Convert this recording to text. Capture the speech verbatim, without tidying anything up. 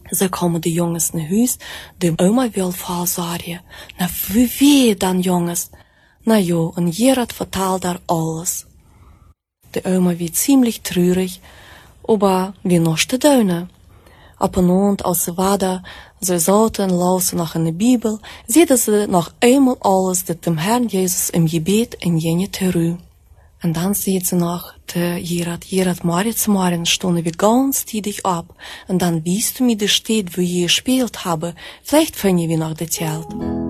Zo komen de jongens naar huis, de oma wil veel zeggen. Nou, wie weet dan, jongens? Nou ja, en Gerard vertelt daar alles. De oma wird ziemlich traurig, aber wie noch te duinen. Op een avond, als ze waren, ze zaten en lazen nog in de Bibel, zeiden ze nog eenmaal alles dat dem Herrn Jesus im Gebet in jene terug. En dan zei ze nog te Gerard, Gerard, morgens morgen stonden wir ganz tidig ab, und dann wiest du mir die Stadt, wo je gespielt habe, vielleicht finde ich noch das Geld.